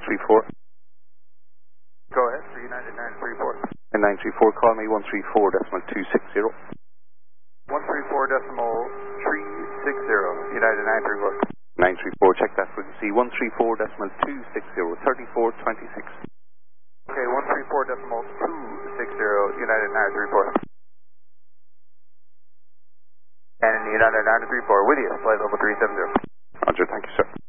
934. Go ahead for United 934. And 934, call me 134.260. 134.360, United 934. 934, check that frequency, 134.260, 3426. Okay, 134.260, United 934. And United 934, with you, flight level 370. Roger, thank you, sir.